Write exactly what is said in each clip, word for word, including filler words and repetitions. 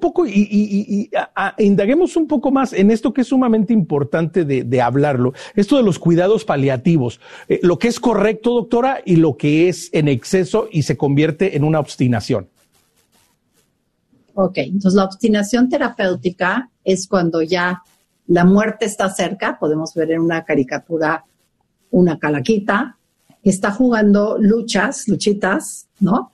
poco y, y, y, y a, a, indaguemos un poco más en esto que es sumamente importante de, de hablarlo, esto de los cuidados paliativos, eh, lo que es correcto, doctora, y lo que es en exceso y se convierte en una obstinación. Ok, entonces la obstinación terapéutica es cuando ya la muerte está cerca. Podemos ver en una caricatura una calaquita que está jugando luchas, luchitas, ¿no?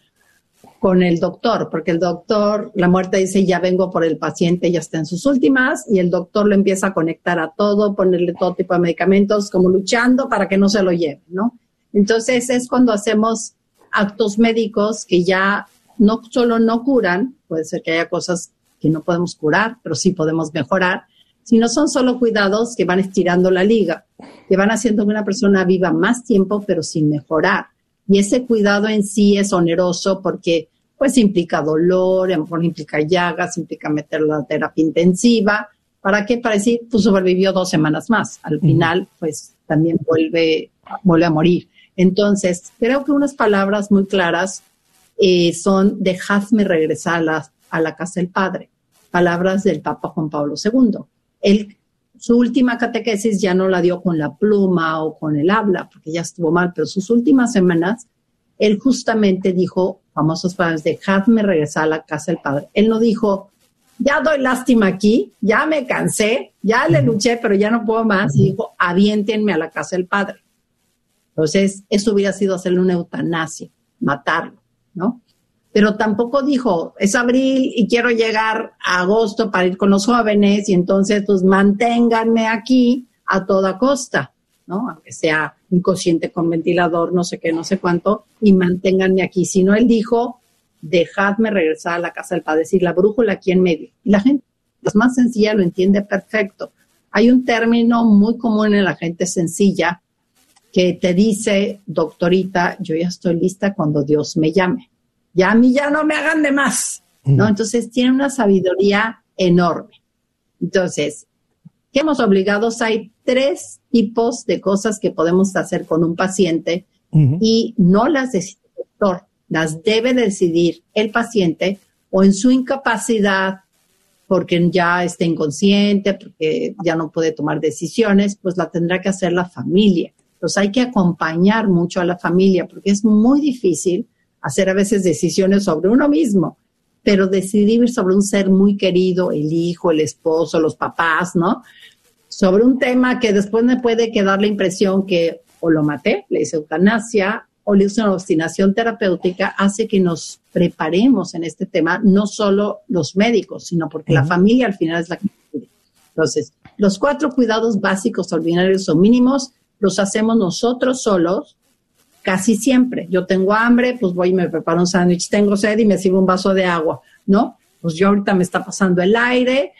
Con el doctor, porque el doctor, la muerte dice, ya vengo por el paciente, ya está en sus últimas, y el doctor lo empieza a conectar a todo, ponerle todo tipo de medicamentos, como luchando para que no se lo lleve, ¿no? Entonces es cuando hacemos actos médicos que ya no solo no curan, puede ser que haya cosas que no podemos curar, pero sí podemos mejorar, sino son solo cuidados que van estirando la liga, que van haciendo que una persona viva más tiempo, pero sin mejorar. Y ese cuidado en sí es oneroso porque pues implica dolor, a lo mejor implica llagas, implica meterlo a terapia intensiva. ¿Para qué? Para decir, pues sobrevivió dos semanas más. Al final, pues también vuelve, vuelve a morir. Entonces, creo que unas palabras muy claras eh, son dejadme regresar a la, a la casa del Padre. Palabras del Papa Juan Pablo segundo. Él, su última catequesis ya no la dio con la pluma o con el habla, porque ya estuvo mal, pero sus últimas semanas, él justamente dijo, famosos palabras, dejadme regresar a la casa del Padre. Él no dijo, ya doy lástima aquí, ya me cansé, ya le luché, pero ya no puedo más. Y dijo, aviéntenme a la casa del Padre. Entonces, eso hubiera sido hacerle una eutanasia, matarlo, ¿no? Pero tampoco dijo, es abril y quiero llegar a agosto para ir con los jóvenes y entonces pues manténganme aquí a toda costa, ¿no? Aunque sea inconsciente con ventilador, no sé qué, no sé cuánto, y manténganme aquí. Sino él dijo, dejadme regresar a la casa del Padre, es decir, la brújula aquí en medio. Y la gente, es más sencilla, lo entiende perfecto. Hay un término muy común en la gente sencilla que te dice, doctorita, yo ya estoy lista cuando Dios me llame. Ya a mí ya no me hagan de más, ¿no? Entonces, tiene una sabiduría enorme. Entonces, ¿qué hemos obligados? Hay tres tipos de cosas que podemos hacer con un paciente uh-huh. y no las decide el doctor, las debe decidir el paciente o en su incapacidad, porque ya está inconsciente, porque ya no puede tomar decisiones, pues la tendrá que hacer la familia. Entonces, hay que acompañar mucho a la familia, porque es muy difícil hacer a veces decisiones sobre uno mismo, pero decidir sobre un ser muy querido, el hijo, el esposo, los papás, ¿no? Sobre un tema que después me puede quedar la impresión que o lo maté, le hice eutanasia, o le hice una obstinación terapéutica, hace que nos preparemos en este tema, no solo los médicos, sino porque uh-huh. la familia al final es la que cuida. Entonces, los cuatro cuidados básicos ordinarios o mínimos los hacemos nosotros solos, casi siempre. Yo tengo hambre, pues voy y me preparo un sándwich. Tengo sed y me sirvo un vaso de agua, ¿no? Pues yo ahorita me está pasando el aire,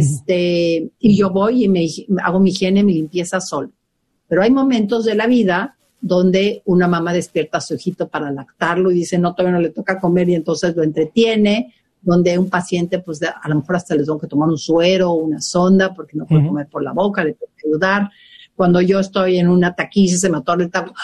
este, uh-huh. y yo voy y me hago mi higiene, mi limpieza solo. Pero hay momentos de la vida donde una mamá despierta a su hijito para lactarlo y dice, no, todavía no le toca comer y entonces lo entretiene, donde un paciente, pues de, a lo mejor hasta les tengo que tomar un suero o una sonda porque no puede uh-huh. comer por la boca, le tengo que ayudar. Cuando yo estoy en una taquiza, se me atorra el taco,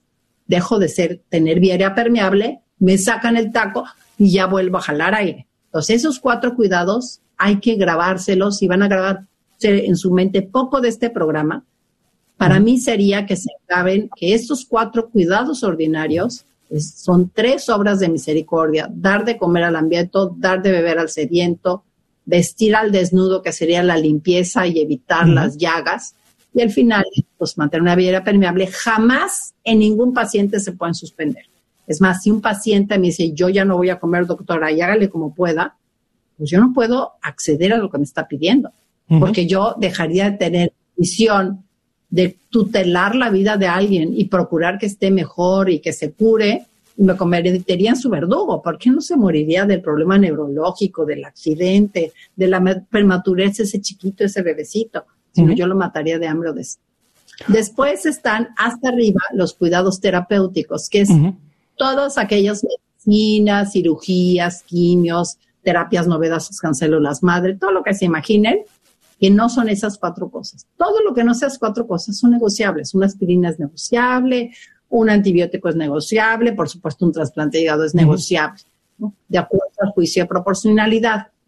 dejo de ser, tener vía permeable, me sacan el taco y ya vuelvo a jalar aire. Entonces, esos cuatro cuidados hay que grabárselos y van a grabar en su mente poco de este programa. Para uh-huh. mí sería que se graben que estos cuatro cuidados ordinarios es, son tres obras de misericordia: dar de comer al hambriento, dar de beber al sediento, vestir al desnudo, que sería la limpieza y evitar uh-huh. las llagas. Y al final, pues mantener una vida permeable. Jamás en ningún paciente se pueden suspender. Es más, si un paciente me dice, yo ya no voy a comer, doctora, y hágale como pueda, pues yo no puedo acceder a lo que me está pidiendo. Uh-huh. Porque yo dejaría de tener visión de tutelar la vida de alguien y procurar que esté mejor y que se cure, y me convertiría en su verdugo. ¿Por qué no se moriría del problema neurológico, del accidente, de la prematurez, ese chiquito, ese bebecito? Sino uh-huh. yo lo mataría de hambre o de sed. Después están hasta arriba los cuidados terapéuticos, que es uh-huh. todas aquellas medicinas, cirugías, quimios, terapias novedosas con células madre, todo lo que se imaginen, que no son esas cuatro cosas. Todo lo que no sean esas cuatro cosas son negociables. Una aspirina es negociable, un antibiótico es negociable, por supuesto un trasplante de hígado es uh-huh. negociable, ¿no? De acuerdo al juicio de proporcionalidad.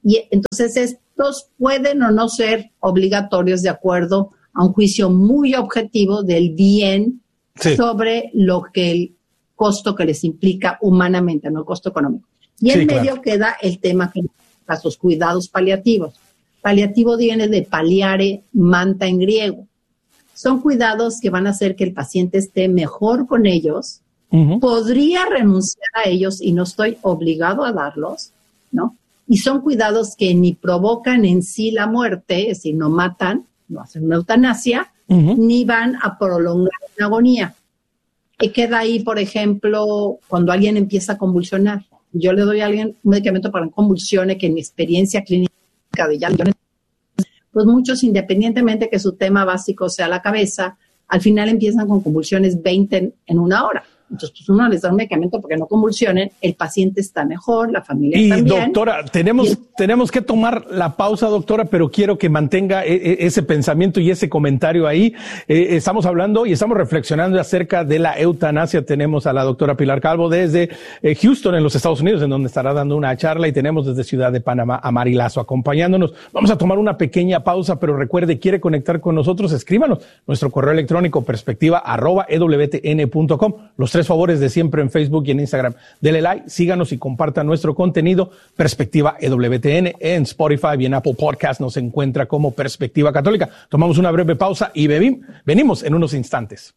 Y entonces estos pueden o no ser obligatorios de acuerdo a un juicio muy objetivo del bien sí. sobre lo que el costo que les implica humanamente, no el costo económico. Y en sí, medio claro. queda el tema que los cuidados paliativos. Paliativo viene de paliare, manta en griego. Son cuidados que van a hacer que el paciente esté mejor con ellos. Uh-huh. Podría renunciar a ellos y no estoy obligado a darlos, ¿no? Y son cuidados que ni provocan en sí la muerte, es decir, no matan, no hacen una eutanasia, uh-huh. ni van a prolongar la agonía. Y queda ahí, por ejemplo, cuando alguien empieza a convulsionar. Yo le doy a alguien un medicamento para que convulsione, que en mi experiencia clínica de ya millones, pues muchos, independientemente que su tema básico sea la cabeza, al final empiezan con convulsiones veinte en, en una hora. Entonces, pues uno les da un medicamento porque no convulsionen, el paciente está mejor, la familia y también. Doctora, tenemos, y, tenemos que tomar la pausa, doctora, pero quiero que mantenga e, ese pensamiento y ese comentario ahí. Eh, estamos hablando y estamos reflexionando acerca de la eutanasia. Tenemos a la doctora Pilar Calvo desde eh, Houston, en los Estados Unidos, en donde estará dando una charla, y tenemos desde Ciudad de Panamá a Mari Lazo acompañándonos. Vamos a tomar una pequeña pausa, pero recuerde, quiere conectar con nosotros, escríbanos nuestro correo electrónico perspectiva arroba e w t n punto com. Los tres favores de siempre en Facebook y en Instagram. Dele like, síganos y compartan nuestro contenido. Perspectiva E W T N en Spotify y en Apple Podcast nos encuentra como Perspectiva Católica. Tomamos una breve pausa y bebim, venimos en unos instantes.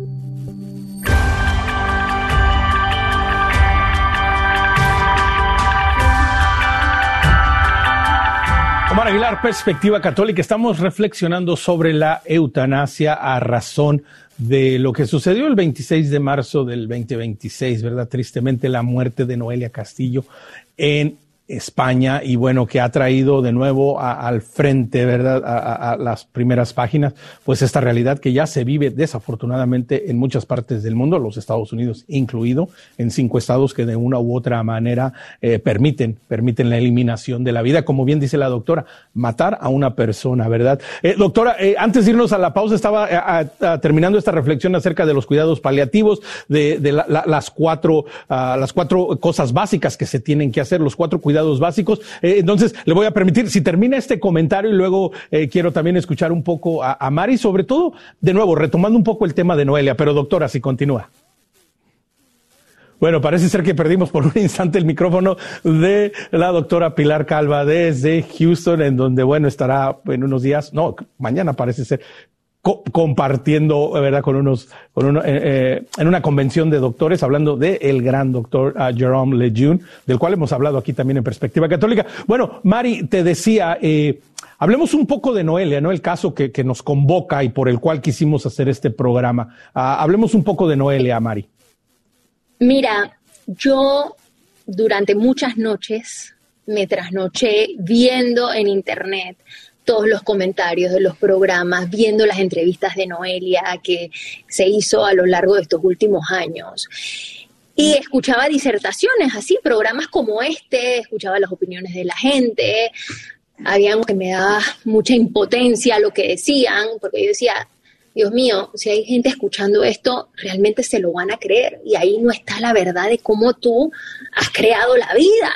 Omar Aguilar, Perspectiva Católica. Estamos reflexionando sobre la eutanasia a razón de lo que sucedió el veintiséis de marzo del veinte veintiséis, ¿verdad? Tristemente, la muerte de Noelia Castillo en España, y bueno, que ha traído de nuevo a, al frente, ¿verdad?, a, a, a las primeras páginas, pues esta realidad que ya se vive desafortunadamente en muchas partes del mundo, los Estados Unidos incluido, en cinco estados que de una u otra manera eh, permiten, permiten la eliminación de la vida, como bien dice la doctora, matar a una persona, ¿verdad? Eh, doctora, eh, antes de irnos a la pausa, estaba a, a, a, terminando esta reflexión acerca de los cuidados paliativos, de, de la, la, las cuatro, uh, las cuatro cosas básicas que se tienen que hacer, los cuatro cuidados cuidados básicos. Eh, entonces, le voy a permitir, si termina este comentario, y luego eh, quiero también escuchar un poco a, a Mari, sobre todo, de nuevo, retomando un poco el tema de Noelia, pero doctora, si continúa. Bueno, parece ser que perdimos por un instante el micrófono de la doctora Pilar Calva desde Houston, en donde, bueno, estará en unos días, no, mañana parece ser, co- compartiendo, ¿verdad?, con unos, con uno, eh, eh, en una convención de doctores, hablando de el gran doctor uh, Jerome Lejeune, del cual hemos hablado aquí también en Perspectiva Católica. Bueno, Mari, te decía, eh, hablemos un poco de Noelia, ¿no? El caso que, que nos convoca y por el cual quisimos hacer este programa. Uh, hablemos un poco de Noelia, Mari. Mira, yo durante muchas noches me trasnoché viendo en internet todos los comentarios de los programas, viendo las entrevistas de Noelia que se hizo a lo largo de estos últimos años. Y escuchaba disertaciones así, programas como este, escuchaba las opiniones de la gente. Había algo que me daba mucha impotencia lo que decían, porque yo decía, Dios mío, si hay gente escuchando esto, realmente se lo van a creer. Y ahí no está la verdad de cómo tú has creado la vida.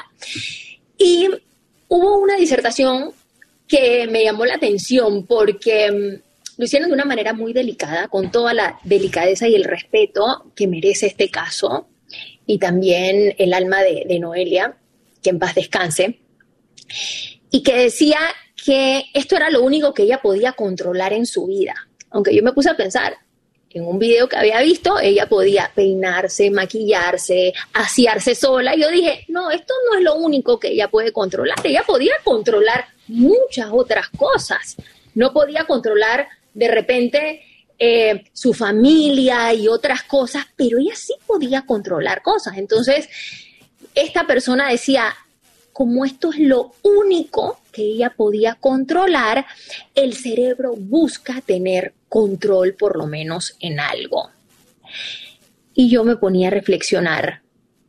Y hubo una disertación que me llamó la atención porque um, lo hicieron de una manera muy delicada, con toda la delicadeza y el respeto que merece este caso, y también el alma de, de Noelia, que en paz descanse, y que decía que esto era lo único que ella podía controlar en su vida. Aunque yo me puse a pensar, en un video que había visto, ella podía peinarse, maquillarse, asearse sola. Y yo dije, no, esto no es lo único que ella puede controlar. Ella podía controlar muchas otras cosas. No podía controlar, de repente, eh, su familia y otras cosas, pero ella sí podía controlar cosas. Entonces, esta persona decía, como esto es lo único que ella podía controlar, el cerebro busca tener control por lo menos en algo. Y yo me ponía a reflexionar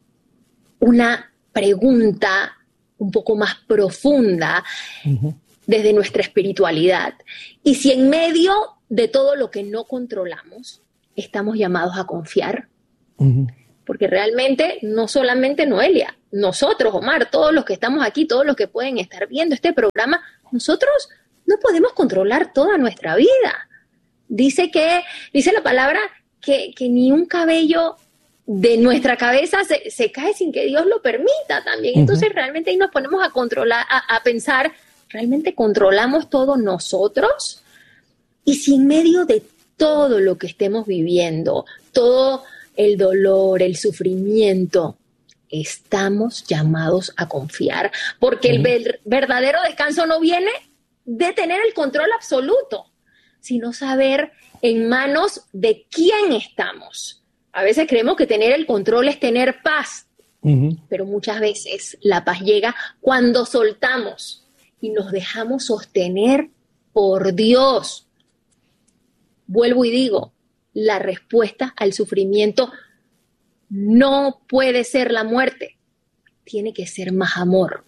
una pregunta un poco más profunda uh-huh. desde nuestra espiritualidad. Y si en medio de todo lo que no controlamos, estamos llamados a confiar, uh-huh. porque realmente no solamente Noelia, nosotros, Omar, todos los que estamos aquí, todos los que pueden estar viendo este programa, nosotros no podemos controlar toda nuestra vida. Dice que, dice la palabra que, que ni un cabello de nuestra cabeza se, se cae sin que Dios lo permita también. Uh-huh. Entonces realmente ahí nos ponemos a controlar, a, a pensar, ¿realmente controlamos todo nosotros? Y si en medio de todo lo que estemos viviendo, todo el dolor, el sufrimiento, estamos llamados a confiar, porque uh-huh. el ver, verdadero descanso no viene de tener el control absoluto, sino saber en manos de quién estamos. A veces creemos que tener el control es tener paz, uh-huh. pero muchas veces la paz llega cuando soltamos y nos dejamos sostener por Dios. Vuelvo y digo, la respuesta al sufrimiento no puede ser la muerte, tiene que ser más amor.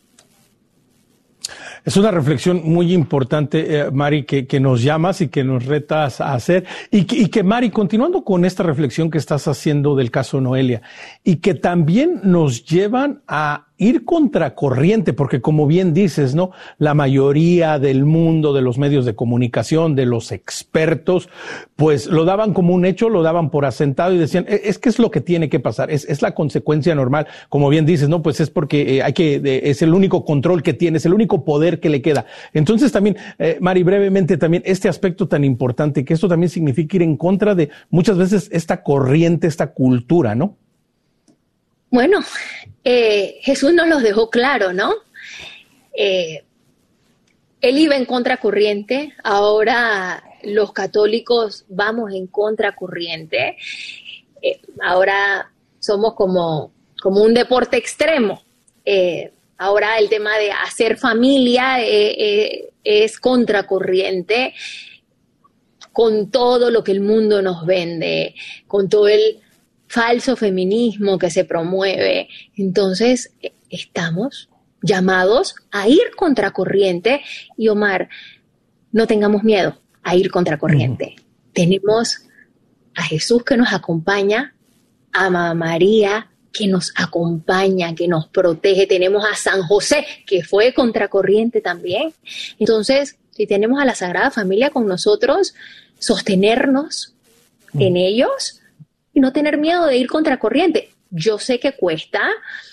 Es una reflexión muy importante, eh, Mari, que, que nos llamas y que nos retas a hacer. Y que, y que, Mari, continuando con esta reflexión que estás haciendo del caso Noelia, y que también nos llevan a ir contracorriente, porque como bien dices, ¿no? La mayoría del mundo, de los medios de comunicación, de los expertos, pues lo daban como un hecho, lo daban por asentado y decían, es que es lo que tiene que pasar, es, es la consecuencia normal. Como bien dices, ¿no? Pues es porque eh, hay que, eh, es el único control que tiene, es el único poder que le queda. Entonces también, eh, Mari, brevemente también este aspecto tan importante, que esto también significa ir en contra de muchas veces esta corriente, esta cultura, ¿no? Bueno, eh, Jesús nos los dejó claro, ¿no? Eh, él iba en contracorriente, ahora los católicos vamos en contracorriente, eh, ahora somos como, como un deporte extremo, eh, ahora el tema de hacer familia eh, eh, es contracorriente con todo lo que el mundo nos vende, con todo el falso feminismo que se promueve. Entonces, estamos llamados a ir contracorriente y, Omar, no tengamos miedo a ir contracorriente. Uh-huh. Tenemos a Jesús que nos acompaña, a Mamá María que nos acompaña, que nos protege, tenemos a San José que fue contracorriente también. Entonces, si tenemos a la Sagrada Familia con nosotros, sostenernos uh-huh. en ellos y no tener miedo de ir contracorriente. Yo sé que cuesta,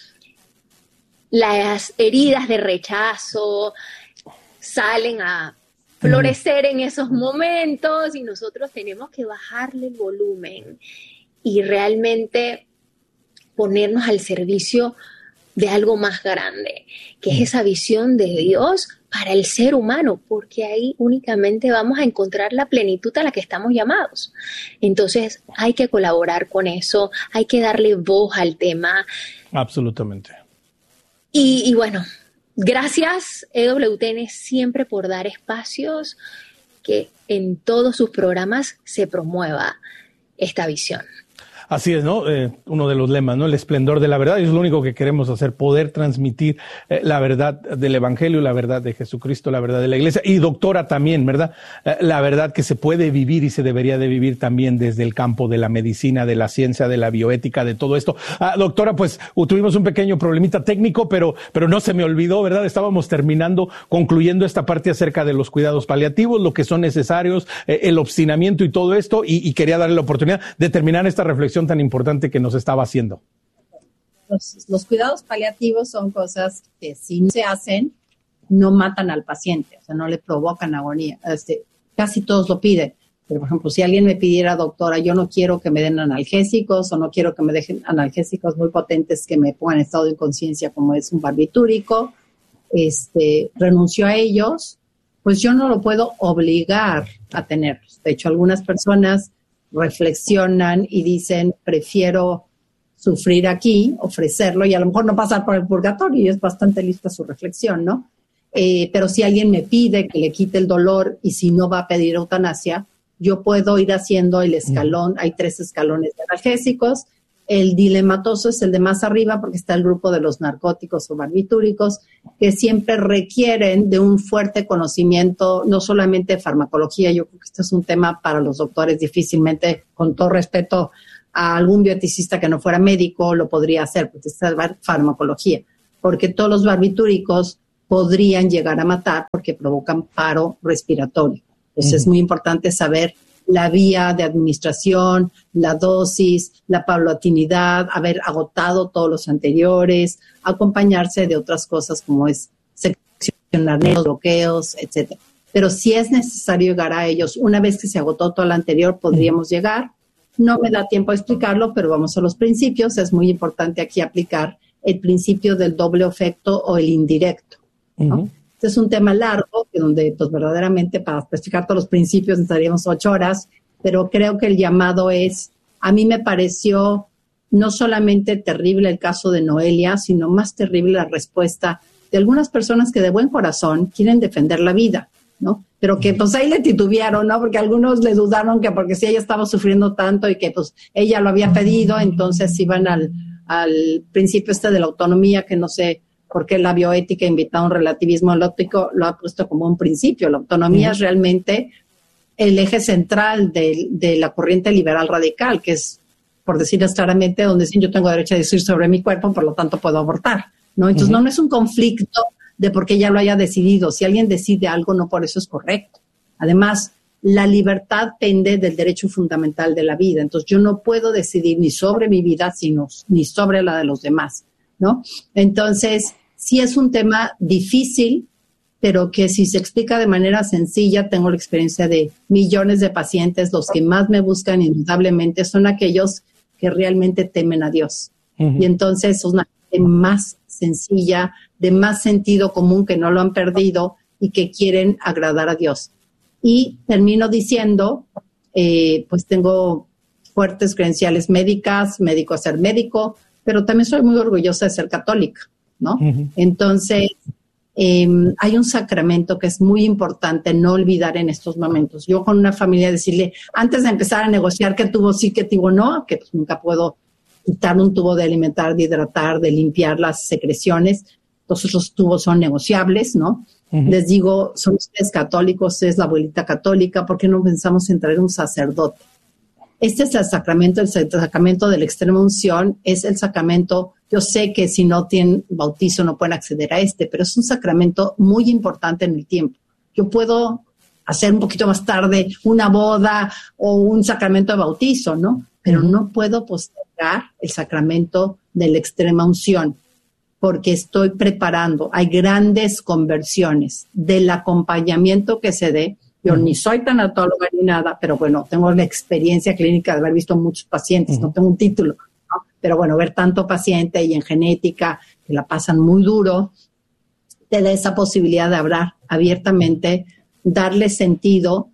las heridas de rechazo salen a florecer en esos momentos y nosotros tenemos que bajarle el volumen y realmente ponernos al servicio de algo más grande, que es esa visión de Dios para el ser humano, porque ahí únicamente vamos a encontrar la plenitud a la que estamos llamados. Entonces hay que colaborar con eso, hay que darle voz al tema. Absolutamente. Y, y bueno, gracias E W T N siempre por dar espacios que en todos sus programas se promueva esta visión. Así es, ¿no? Eh, uno de los lemas, ¿no? El esplendor de la verdad, y es lo único que queremos hacer, poder transmitir eh, la verdad del Evangelio, la verdad de Jesucristo, la verdad de la Iglesia, y doctora también, ¿verdad? Eh, la verdad que se puede vivir y se debería de vivir también desde el campo de la medicina, de la ciencia, de la bioética, de todo esto. Ah, doctora, pues uh, tuvimos un pequeño problemita técnico, pero, pero no se me olvidó, ¿verdad? Estábamos terminando, concluyendo esta parte acerca de los cuidados paliativos, lo que son necesarios, eh, el obstinamiento y todo esto, y, y quería darle la oportunidad de terminar esta reflexión tan importante que nos estaba haciendo. Los, los cuidados paliativos son cosas que si no se hacen, no matan al paciente, o sea, no le provocan agonía. Este, casi todos lo piden. Pero, por ejemplo, si alguien me pidiera, doctora, yo no quiero que me den analgésicos o no quiero que me dejen analgésicos muy potentes que me pongan en estado de inconsciencia, como es un barbitúrico, este, renuncio a ellos, pues yo no lo puedo obligar a tenerlos. De hecho, algunas personas reflexionan y dicen, prefiero sufrir aquí, ofrecerlo y a lo mejor no pasar por el purgatorio, y es bastante lista su reflexión, ¿no? Eh, pero si alguien me pide que le quite el dolor y si no va a pedir eutanasia, yo puedo ir haciendo el escalón, hay tres escalones de analgésicos, el dilematoso es el de más arriba porque está el grupo de los narcóticos o barbitúricos que siempre requieren de un fuerte conocimiento, no solamente de farmacología, yo creo que este es un tema para los doctores difícilmente, con todo respeto a algún bioeticista que no fuera médico lo podría hacer, porque es farmacología, porque todos los barbitúricos podrían llegar a matar porque provocan paro respiratorio. Entonces uh-huh. es muy importante saber la vía de administración, la dosis, la paulatinidad, haber agotado todos los anteriores, acompañarse de otras cosas como es seccionar los bloqueos, etcétera. Pero si es necesario llegar a ellos, una vez que se agotó todo lo anterior, podríamos uh-huh. llegar. No me da tiempo a explicarlo, pero vamos a los principios. Es muy importante aquí aplicar el principio del doble efecto o el indirecto, ¿no? Uh-huh. Este es un tema largo, que donde pues verdaderamente para explicar todos los principios necesitaríamos ocho horas, pero creo que el llamado es, a mí me pareció no solamente terrible el caso de Noelia, sino más terrible la respuesta de algunas personas que de buen corazón quieren defender la vida, ¿no? Pero que pues ahí le titubearon, ¿no? Porque algunos le dudaron que porque si ella estaba sufriendo tanto y que pues ella lo había pedido, entonces iban al, al principio este de la autonomía, que no sé por qué la bioética invitado a un relativismo holístico lo ha puesto como un principio. La autonomía uh-huh. es realmente el eje central de, de la corriente liberal radical, que es, por decirles claramente, donde dicen yo tengo derecho a decidir sobre mi cuerpo, por lo tanto puedo abortar, ¿no? Entonces uh-huh. no, no es un conflicto de porque ella lo haya decidido. Si alguien decide algo, no por eso es correcto. Además, la libertad pende del derecho fundamental de la vida. Entonces, yo no puedo decidir ni sobre mi vida, sino ni sobre la de los demás, ¿no? Entonces, sí es un tema difícil, pero que si se explica de manera sencilla, tengo la experiencia de millones de pacientes, los que más me buscan indudablemente son aquellos que realmente temen a Dios. Uh-huh. Y entonces es una gente más sencilla, de más sentido común, que no lo han perdido y que quieren agradar a Dios. Y termino diciendo, eh, pues tengo fuertes credenciales médicas, médico a ser médico, pero también soy muy orgullosa de ser católica, ¿no? Uh-huh. Entonces, eh, hay un sacramento que es muy importante no olvidar en estos momentos. Yo con una familia decirle, antes de empezar a negociar qué tubo sí, qué tubo no, que pues nunca puedo quitar un tubo de alimentar, de hidratar, de limpiar las secreciones. Todos los tubos son negociables, ¿no? Uh-huh. Les digo, son ustedes católicos, es la abuelita católica, ¿por qué no pensamos en traer un sacerdote? Este es el sacramento, el sacramento de la extrema unción, es el sacramento, yo sé que si no tienen bautizo no pueden acceder a este, pero es un sacramento muy importante en el tiempo. Yo puedo hacer un poquito más tarde una boda o un sacramento de bautizo, ¿no? Pero uh-huh. no puedo postergar el sacramento de la extrema unción, porque estoy preparando, hay grandes conversiones del acompañamiento que se dé. Yo uh-huh. ni soy tanatóloga ni nada, pero bueno, tengo la experiencia clínica de haber visto muchos pacientes, uh-huh. no tengo un título, ¿no? Pero bueno, ver tanto paciente y en genética que la pasan muy duro, te da esa posibilidad de hablar abiertamente, darles sentido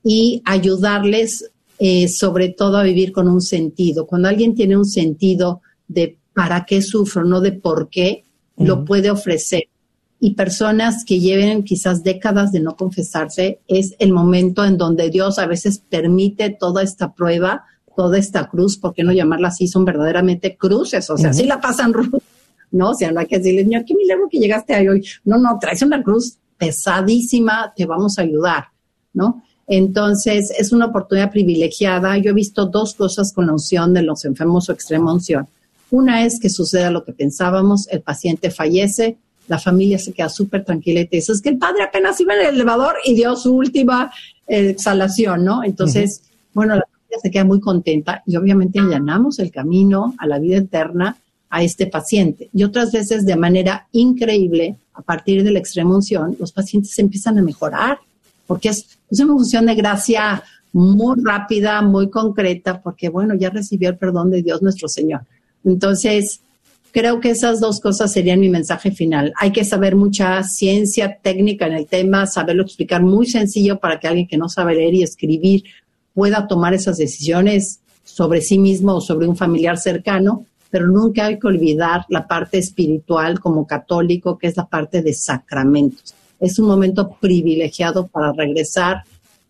y ayudarles eh, sobre todo a vivir con un sentido. Cuando alguien tiene un sentido de para qué sufro, no de por qué, uh-huh. lo puede ofrecer. Y personas que lleven quizás décadas de no confesarse, es el momento en donde Dios a veces permite toda esta prueba, toda esta cruz, ¿por qué no llamarla así? Son verdaderamente cruces, o sea, uh-huh. sí la pasan rudos, ¿no? O sea, no hay que decirle, Señor, qué milagro que llegaste ahí hoy. No, no, traes una cruz pesadísima, te vamos a ayudar, ¿no? Entonces, es una oportunidad privilegiada. Yo he visto dos cosas con la unción de los enfermos o extrema unción. Una es que suceda lo que pensábamos, el paciente fallece, la familia se queda súper tranquila y te dice, es que el padre apenas iba en el elevador y dio su última eh, exhalación, ¿no? Entonces, uh-huh. bueno, la familia se queda muy contenta y obviamente allanamos el camino a la vida eterna a este paciente. Y otras veces, de manera increíble, a partir de la extrema unción, los pacientes empiezan a mejorar, porque es, es una unción de gracia muy rápida, muy concreta, porque, bueno, ya recibió el perdón de Dios nuestro Señor. Entonces, creo que esas dos cosas serían mi mensaje final. Hay que saber mucha ciencia técnica en el tema, saberlo explicar muy sencillo para que alguien que no sabe leer y escribir pueda tomar esas decisiones sobre sí mismo o sobre un familiar cercano, pero nunca hay que olvidar la parte espiritual como católico, que es la parte de sacramentos. Es un momento privilegiado para regresar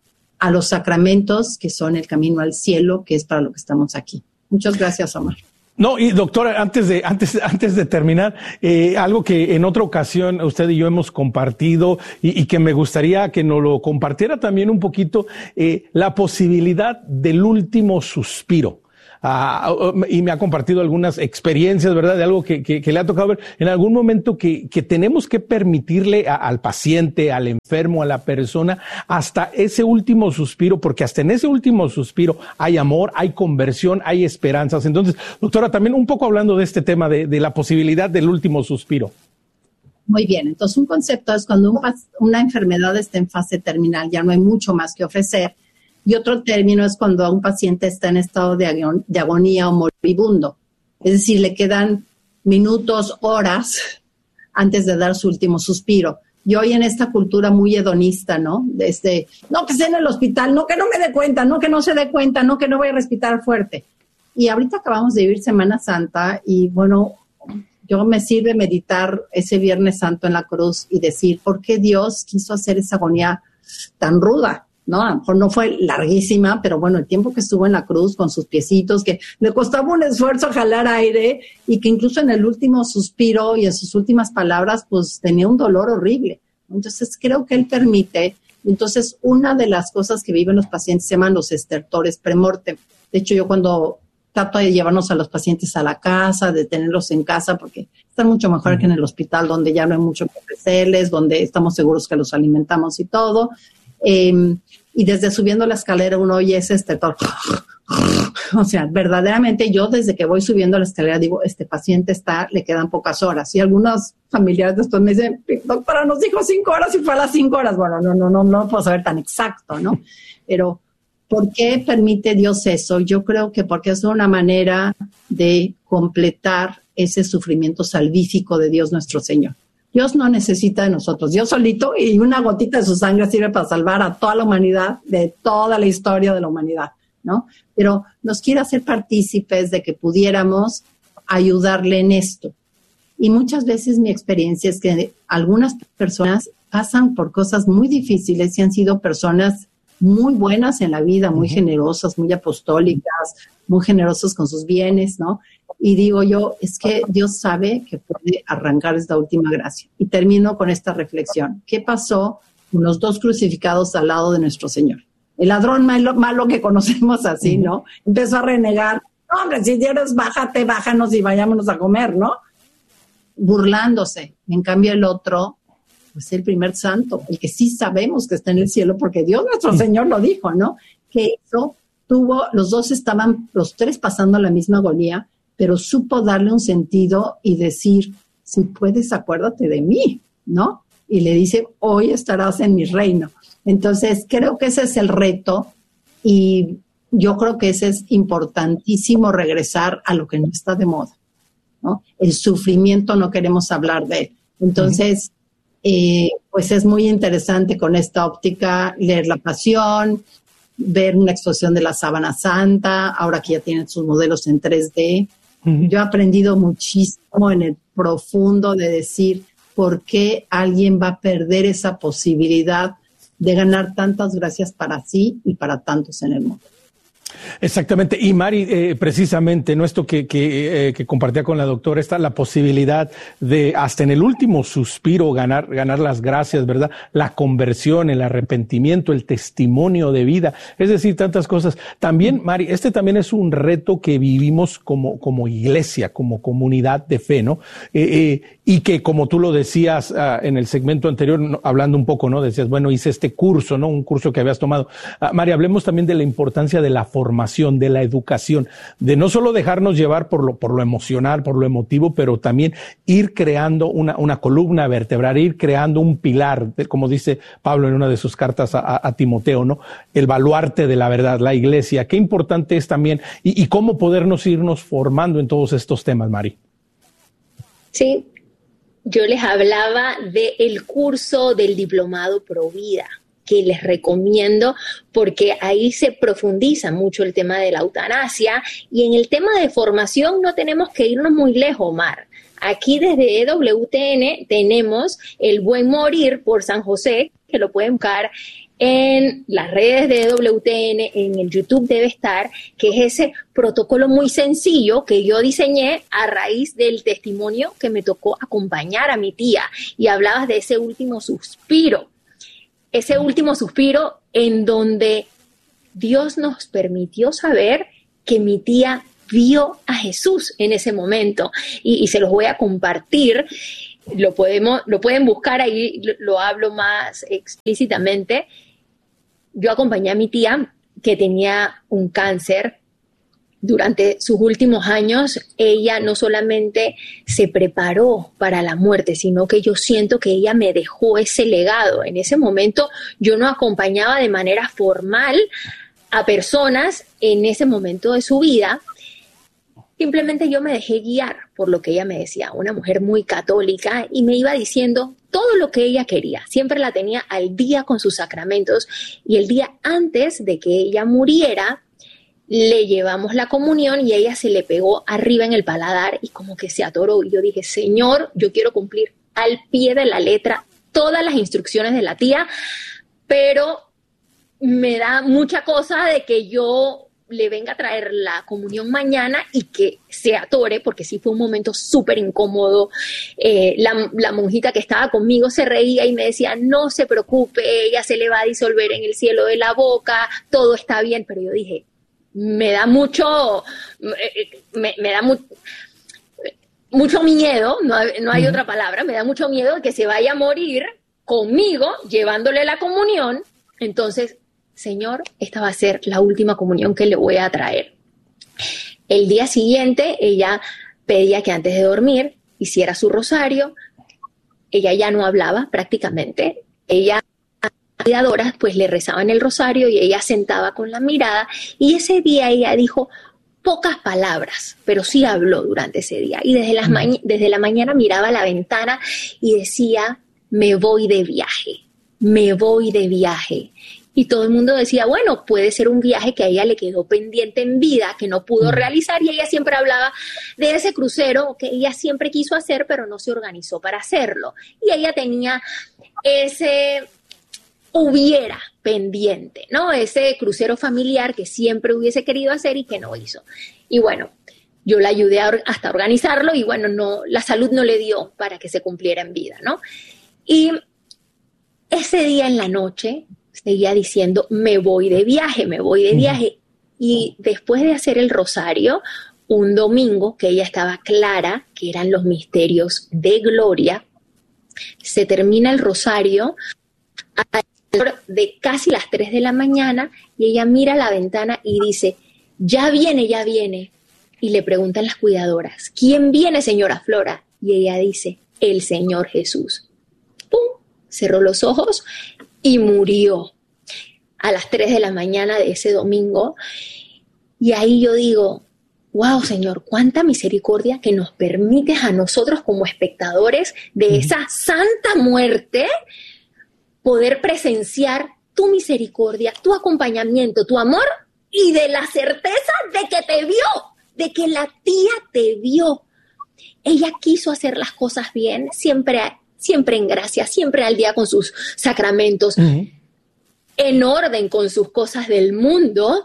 a los sacramentos, que son el camino al cielo, que es para lo que estamos aquí. Muchas gracias, Omar. No, y doctora, antes de, antes, antes de terminar, eh, algo que en otra ocasión usted y yo hemos compartido y, y que me gustaría que nos lo compartiera también un poquito, eh, la posibilidad del último suspiro. uh, uh, y me ha compartido algunas experiencias, ¿verdad? De algo que, que, que le ha tocado ver en algún momento que, que tenemos que permitirle a, al paciente, al enfermo, a la persona, hasta ese último suspiro, porque hasta en ese último suspiro hay amor, hay conversión, hay esperanzas. Entonces, doctora, también un poco hablando de este tema de, de la posibilidad del último suspiro. Muy bien, entonces un concepto es cuando un, una enfermedad está en fase terminal, ya no hay mucho más que ofrecer, y otro término es cuando un paciente está en estado de, agon, de agonía o moribundo, es decir, le quedan minutos, horas antes de dar su último suspiro. Y hoy en esta cultura muy hedonista, ¿no? Desde, no, que esté en el hospital, no, que no me dé cuenta, no, que no se dé cuenta, no, que no vaya a respirar fuerte. Y ahorita acabamos de vivir Semana Santa y, bueno, yo me sirve meditar ese Viernes Santo en la cruz y decir, ¿por qué Dios quiso hacer esa agonía tan ruda? ¿No? A lo mejor no fue larguísima, pero bueno, el tiempo que estuvo en la cruz con sus piecitos, que le costaba un esfuerzo jalar aire y que incluso en el último suspiro y en sus últimas palabras, pues tenía un dolor horrible. Entonces creo que Él permite. Entonces una de las cosas que viven los pacientes se llaman los estertores premortem. De hecho, yo cuando trato de llevarnos a los pacientes a la casa, de tenerlos en casa, porque están mucho mejor que en el hospital, donde ya no hay mucho que ofrecerles, donde estamos seguros que los alimentamos y todo. Eh, y desde subiendo la escalera uno oye ese estertor. O sea, verdaderamente yo desde que voy subiendo la escalera digo, este paciente está, le quedan pocas horas. Y algunos familiares después me dicen, doctora, nos dijo cinco horas y fue a las cinco horas. Bueno, no, no, no, no puedo saber tan exacto, ¿no? Pero ¿por qué permite Dios eso? Yo creo que porque es una manera de completar ese sufrimiento salvífico de Dios nuestro Señor. Dios no necesita de nosotros. Dios solito y una gotita de su sangre sirve para salvar a toda la humanidad, de toda la historia de la humanidad, ¿no? Pero nos quiere hacer partícipes de que pudiéramos ayudarle en esto. Y muchas veces mi experiencia es que algunas personas pasan por cosas muy difíciles y han sido personas muy buenas en la vida, muy uh-huh. generosas, muy apostólicas, muy generosas con sus bienes, ¿no? Y digo yo, es que Dios sabe que puede arrancar esta última gracia. Y termino con esta reflexión. ¿Qué pasó con los dos crucificados al lado de nuestro Señor? El ladrón malo, malo que conocemos así, uh-huh. ¿no? Empezó a renegar. No, hombre, si quieres, bájate, bájanos y vayámonos a comer, ¿no? Burlándose. En cambio, el otro, pues el primer santo, el que sí sabemos que está en el cielo, porque Dios nuestro Señor lo dijo, ¿no? Que eso tuvo, los dos estaban, los tres pasando la misma agonía, pero supo darle un sentido y decir, si puedes, acuérdate de mí, ¿no? Y le dice, hoy estarás en mi reino. Entonces, creo que ese es el reto y yo creo que ese es importantísimo, regresar a lo que no está de moda, ¿no? El sufrimiento no queremos hablar de él. Entonces, uh-huh. Eh, pues es muy interesante con esta óptica leer La Pasión, ver una exposición de la Sábana Santa, ahora que ya tienen sus modelos en tres D. Uh-huh. Yo he aprendido muchísimo en el profundo de decir por qué alguien va a perder esa posibilidad de ganar tantas gracias para sí y para tantos en el mundo. Exactamente. Y Mari, eh, precisamente, ¿no? Esto que, que, eh, que compartía con la doctora, está la posibilidad de hasta en el último suspiro ganar, ganar las gracias, ¿verdad? La conversión, el arrepentimiento, el testimonio de vida, es decir, tantas cosas. También, Mari, este también es un reto que vivimos como, como iglesia, como comunidad de fe, ¿no? Eh, eh, y que, como tú lo decías uh, en el segmento anterior, no, hablando un poco, ¿no? Decías, bueno, hice este curso, ¿no? Un curso que habías tomado. Uh, Mari, hablemos también de la importancia de la formación, de la educación, de no solo dejarnos llevar por lo, por lo emocional, por lo emotivo, pero también ir creando una, una columna vertebral, ir creando un pilar, como dice Pablo en una de sus cartas a, a Timoteo, ¿no? El baluarte de la verdad, la iglesia. Qué importante es también y, y cómo podernos irnos formando en todos estos temas, Mari. Sí, yo les hablaba del curso del Diplomado Provida, que les recomiendo porque ahí se profundiza mucho el tema de la eutanasia y en el tema de formación no tenemos que irnos muy lejos, Omar. Aquí desde E W T N tenemos El Buen Morir por San José, que lo pueden buscar en las redes de E W T N, en el YouTube debe estar, que es ese protocolo muy sencillo que yo diseñé a raíz del testimonio que me tocó acompañar a mi tía. Y hablabas de ese último suspiro, ese último suspiro en donde Dios nos permitió saber que mi tía vio a Jesús en ese momento y, y se los voy a compartir. Lo podemos, lo pueden buscar ahí, lo, lo hablo más explícitamente. Yo acompañé a mi tía que tenía un cáncer. Durante sus últimos años, ella no solamente se preparó para la muerte, sino que yo siento que ella me dejó ese legado. En ese momento yo no acompañaba de manera formal a personas en ese momento de su vida. Simplemente yo me dejé guiar por lo que ella me decía, una mujer muy católica, y me iba diciendo todo lo que ella quería. Siempre la tenía al día con sus sacramentos, y el día antes de que ella muriera, le llevamos la comunión y ella se le pegó arriba en el paladar y como que se atoró. Y yo dije, Señor, yo quiero cumplir al pie de la letra todas las instrucciones de la tía, pero me da mucha cosa de que yo le venga a traer la comunión mañana y que se atore, porque sí fue un momento súper incómodo. Eh, la, la monjita que estaba conmigo se reía y me decía, no se preocupe, ella se le va a disolver en el cielo de la boca, todo está bien. Pero yo dije, me da mucho, me, me da mu mucho miedo, no hay, no hay uh-huh. otra palabra, me da mucho miedo de que se vaya a morir conmigo llevándole la comunión. Entonces, Señor, esta va a ser la última comunión que le voy a traer. El día siguiente, ella pedía que antes de dormir hiciera su rosario. Ella ya no hablaba prácticamente. Ella cuidadoras pues le rezaban el rosario y ella sentaba con la mirada, y ese día ella dijo pocas palabras, pero sí habló durante ese día, y desde, las ma desde la mañana miraba a la ventana y decía, me voy de viaje, me voy de viaje. Y todo el mundo decía, bueno, puede ser un viaje que a ella le quedó pendiente en vida, que no pudo realizar, y ella siempre hablaba de ese crucero que ella siempre quiso hacer, pero no se organizó para hacerlo. Y ella tenía ese hubiera pendiente, ¿no? Ese crucero familiar que siempre hubiese querido hacer y que no hizo. Y bueno, yo la ayudé a, hasta a organizarlo, y bueno, no, la salud no le dio para que se cumpliera en vida, ¿no? Y ese día en la noche seguía diciendo, me voy de viaje, me voy de viaje. Y después de hacer el rosario, un domingo que ella estaba clara que eran los misterios de gloria, se termina el rosario a de casi las tres de la mañana, y ella mira a la ventana y dice, ya viene, ya viene. Y le preguntan las cuidadoras, ¿quién viene, señora Flora? Y ella dice, el Señor Jesús. ¡Pum! Cerró los ojos y murió a las tres de la mañana de ese domingo. Y ahí yo digo, wow, Señor, cuánta misericordia que nos permites a nosotros como espectadores de esa santa muerte poder presenciar tu misericordia, tu acompañamiento, tu amor, y de la certeza de que te vio, de que la tía te vio. Ella quiso hacer las cosas bien, siempre, siempre en gracia, siempre al día con sus sacramentos, uh-huh. en orden con sus cosas del mundo.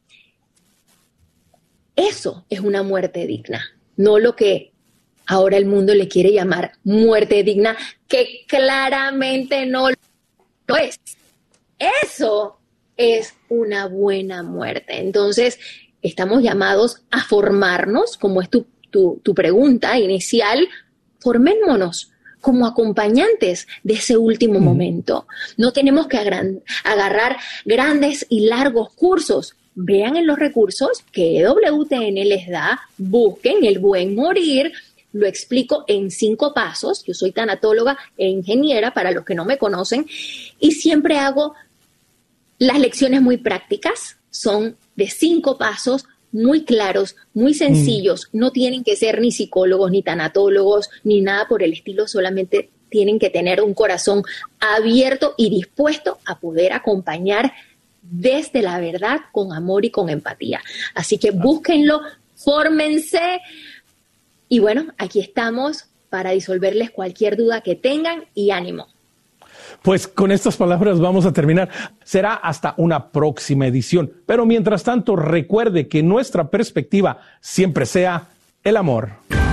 Eso es una muerte digna, no lo que ahora el mundo le quiere llamar muerte digna, que claramente no lo es. Eso es una buena muerte. Entonces, estamos llamados a formarnos, como es tu, tu, tu pregunta inicial, formémonos como acompañantes de ese último mm. momento. No tenemos que agarrar grandes y largos cursos. Vean en los recursos que E W T N les da, busquen el buen morir. Lo explico en cinco pasos. Yo soy tanatóloga e ingeniera, para los que no me conocen, y siempre hago las lecciones muy prácticas. Son de cinco pasos muy claros, muy sencillos. Mm. No tienen que ser ni psicólogos, ni tanatólogos, ni nada por el estilo. Solamente tienen que tener un corazón abierto y dispuesto a poder acompañar desde la verdad, con amor y con empatía. Así que búsquenlo, fórmense. Y bueno, aquí estamos para disolverles cualquier duda que tengan, y ánimo. Pues con estas palabras vamos a terminar. Será hasta una próxima edición. Pero mientras tanto, recuerde que nuestra perspectiva siempre sea el amor.